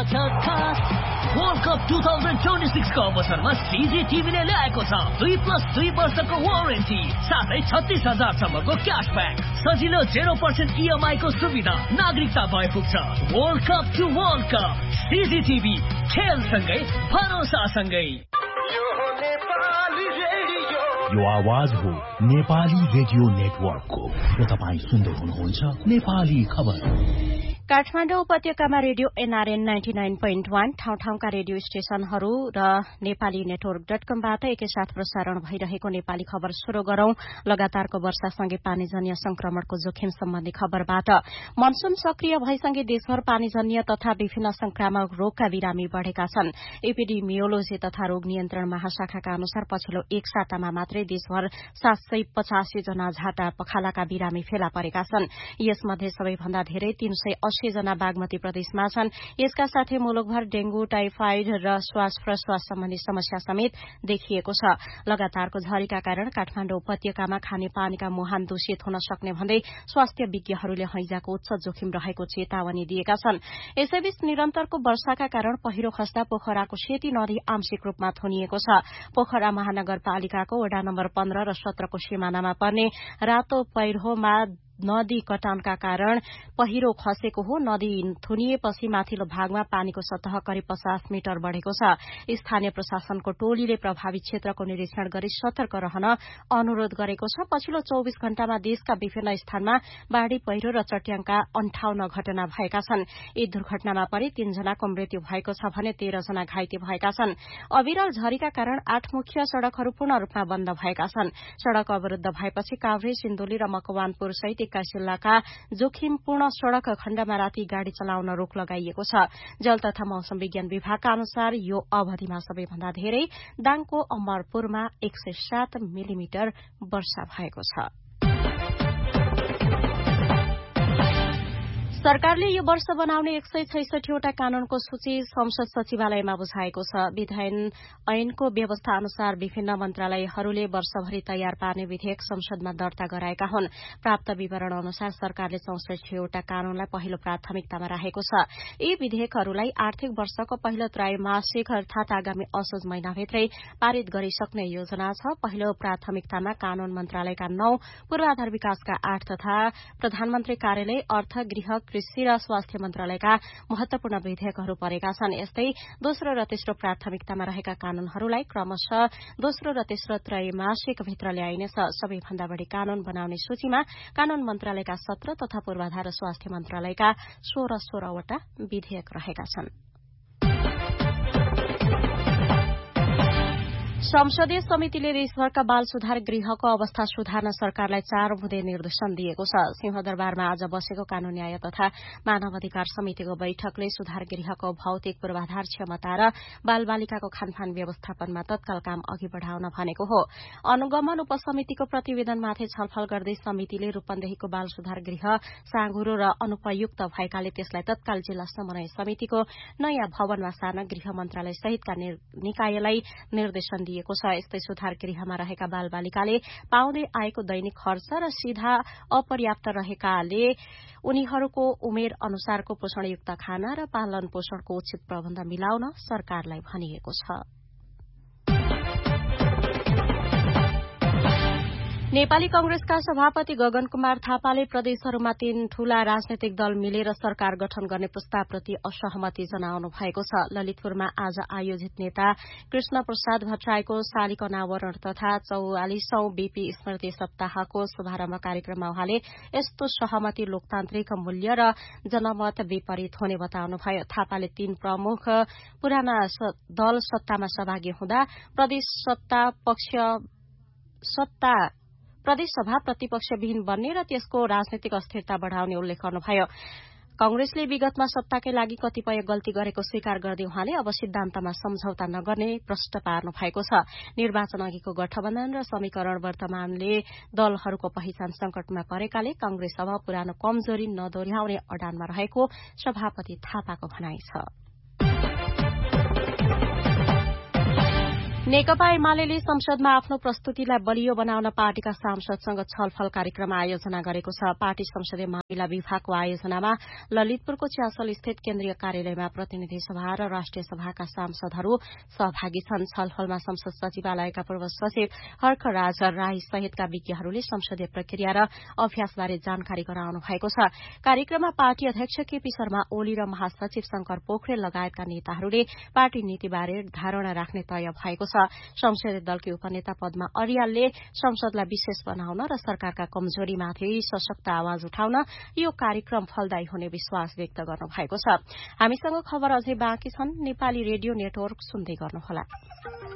खास world cup 2026 को अवसरमा सीजी टिभीले ल्याएको छ 2+2 वर्षको वारेन्टी साथै 36,000 सम्मको क्याशब्याक सजिलो 0% EMI को सुविधा नागरिकता भए पुग्छ। World cup to world cup CG TV खेलसँगै भरोसासँगै। यो आवाज हो नेपाली रेडियो नेटवर्कको र तपाईं सुन्दै हुनुहुन्छ नेपाली खबर। काठमाडौँ उपत्यकामा रेडियो एनआरएन 99.1 ठाउँ-ठाउँका रेडियो स्टेशनहरू र नेपाली नेटवर्क .com बाट एकैसाथ प्रसारण भइरहेको नेपाली खबर शुरू गरौं। लगातारको वर्षासँगै पानीजन्य संक्रमणको जोखिम सम्बन्धी खबरबाट। मनसून सक्रिय भएसँगै देशभर पानीजन्य तथा विभिन्न संक्रामक रोगका बिरामी बढ़ेका छन्। एपिडेमियोलोजी तथा रोग नियन्त्रण महाशाखाका अनुसार पछिल्लो एक सातामा मात्रै देशभर 785 जना झाटा पखालाका बिरामी फेला परेका छन्। यसमध्ये सबैभन्दा धेरै 380 जना बागमती प्रदेशमा छन्। यसका साथै मुलुकभर डेंगू, टाइफाइड र श्वास प्रश्वास सम्बन्धी समस्या समेत देखिएको छ। लगातारको झरीका कारण काठमाडौँ उपत्यकामा खानेपानीका मुहान दूषित हुन सक्ने भन्दै स्वास्थ्य विज्ञहरूले हैजाको उच्च जोखिम रहेको चेतावनी दिएका छन्। यसैबीच निरन्तरको वर्षाका कारण पहिरो खस्दा पोखराको सेती नदी आंशिक रूपमा थुनिएको छ। पोखरा महानगरपालिकाको वडा नम्बर 15 र 17 को सीमानामा पर्ने रातो पैह्रोमा नदी कटानका कारण पहिरो खसेको हो। नदी थुनिएपछि माथिल्लो भागमा पानीको सतह करिब 50 मिटर बढ़ेको छ। स्थानीय प्रशासनको टोलीले प्रभावित क्षेत्रको निरीक्षण गरी सतर्क रहन अनुरोध गरेको छ। पछिल्लो 24 घण्टामा देशका विभिन्न स्थानमा बाढ़ी पहिरो र चट्याङका 58 घटना भएका छन्। यी दुर्घटनामा परि 3 जनाको मृत्यु भएको छ भने 13 जना घाइते भएका छन्। अविरल झरीका कारण 8 मुख्य सड़कहरू पूर्ण रूपमा बन्द भएका छन्। सड़क अवरूद्ध भएपछि काभ्रे, सिन्धुली र मकवानपुर सहित 21 जिल्लाका जोखिमपूर्ण सड़क खण्डमा राति गाड़ी चलाउन रोक लगाइएको छ। जल तथा मौसम विज्ञान विभागका अनुसार यो अवधिमा सबैभन्दा धेरै दाङको अमरपुरमा 107 मिलिमिटर वर्षा भएको छ। सरकारले यो वर्ष बनाउने 166 वटा कानूनको सूची संसद सचिवालयमा बुझाएको छ। विधायन ऐनको व्यवस्था अनुसार विभिन्न मन्त्रालयहरूले वर्षभरि तयार पार्ने विधेयक संसदमा दर्ता गराएका हुन्। प्राप्त विवरण अनुसार सरकारले 64 वटा कानूनलाई पहिलो प्राथमिकतामा राखेको छ। यी विधेयकहरूलाई आर्थिक वर्षको पहिलो त्रैमासिक अर्थात आगामी असोज महिनाभित्रै पारित गरिसक्ने योजना छ। पहिलो प्राथमिकतामा कानून मन्त्रालयका 9, पूर्वाधार विकासका 8 तथा प्रधानमन्त्री कार्यालय, अर्थ, गृह, कृषि र स्वास्थ्य मन्त्रालयका महत्वपूर्ण विधेयकहरू परेका छन्। यस्तै दोस्रो र तेस्रो प्राथमिकतामा रहेका कानूनहरूलाई क्रमशः दोस्रो र तेस्रो त्रैमासिक भित्र ल्याइनेछ। सबैभन्दा बढ़ी कानून बनाउने सूचीमा कानून मन्त्रालयका 17 तथा पूर्वाधार र स्वास्थ्य मन्त्रालयका 16 वटा विधेयक रहेका छन्। संसदीय समितिले देशभरका बाल सुधार गृहको अवस्था सुधार्न सरकारलाई 4 बुँदे निर्देशन दिएको छ। सिंहदरबारमा आज बसेको कानून न्याय तथा मानव अधिकार समितिको बैठकले सुधार गृहको भौतिक पूर्वाधार क्षमता र बालबालिकाको खानपान व्यवस्थापनमा तत्काल काम अघि बढ़ाउन भनेको हो। अनुगमन उपसमितिको प्रतिवेदनमाथि छलफल गर्दै समितिले रूपन्देहीको बाल सुधार गृह साँघुरो र अनुपयुक्त भएकाले त्यसलाई तत्काल जिल्ला समन्वय समितिको नयाँ भवनमा सार्न गृह मन्त्रालय सहितका निकायलाई निर्देशन दिएको छ। यस्तै सुधार गृहमा रहेका बालबालिकाले पाउँदै आएको दैनिक खर्च र सीधा अपर्याप्त रहेकाले उनीहरूको उमेर अनुसारको पोषणयुक्त खाना र पालन पोषणको उचित प्रबन्ध मिलाउन सरकारलाई भनिएको छ। नेपाली कांग्रेसका सभापति गगन कुमार थापाले प्रदेशहरूमा 3 ठूला राजनैतिक दल मिलेर सरकार गठन गर्ने प्रस्तावप्रति असहमति जनाउनु भएको छ। ललितपुरमा आज आयोजित नेता कृष्ण प्रसाद भट्टराईको शालिक अनावरण तथा 44औं बीपी स्मृति सप्ताहको शुभारम्भ कार्यक्रममा उहाँले यस्तो सहमति लोकतान्त्रिक मूल्य र जनमत विपरीत हुने बताउनुभयो। थापाले 3 प्रमुख पुराना दल सत्तामा सहभागी हुँदा प्रदेश सभा प्रतिपक्षविहीन बन्ने र त्यसको राजनैतिक अस्थिरता बढ़ाउने उल्लेख गर्नुभयो। कांग्रेसले विगतमा सत्ताकै लागि कतिपय गल्ती गरेको स्वीकार गर्दै उहाँले अब सिद्धान्तमा सम्झौता नगर्ने प्रश्न पार्नु भएको छ। निर्वाचन अघिको गठबन्धन र समीकरण वर्तमानले दलहरूको पहिचान संकटमा परेकाले कांग्रेस अब पुरानो कमजोरी नदोर्याउने अडानमा रहेको सभापति थापाको भनाइ छ। नेकपा एमाले संसदमा आफ्नो प्रस्तुतिलाई बलियो बनाउन पार्टीका सांसदसँग छलफल कार्यक्रम आयोजना गरेको छ। पार्टी संसदीय मामिला विभागको आयोजनामा ललितपुरको च्यासल स्थित केन्द्रीय कार्यालयमा प्रतिनिधि सभा र राष्ट्रिय सभाका सांसदहरू सहभागी छन्। छलफलमा संसद सचिवालयका पूर्व सचिव हर्खराज राई सहितका विज्ञहरूले संसदीय प्रक्रिया र अभ्यासबारे जानकारी गराउनु भएको छ। कार्यक्रममा पार्टी अध्यक्ष केपी शर्मा ओली र महासचिव शंकर पोखरेल लगायतका नेताहरूले पार्टी नीतिबारे धारणा राख्ने तय भएको छ। संसदीय दलकी उपनेता पद्मा अर्यालले संसदलाई विशेष बनाउन र सरकारका कमजोरीमाथि सशक्त आवाज उठाउन यो कार्यक्रम फलदायी हुने विश्वास व्यक्त गर्नु भएको छ। हामीसँग खबर अझै बाँकी छन्। नेपाली रेडियो नेटवर्क सुन्दै गर्नुहोला।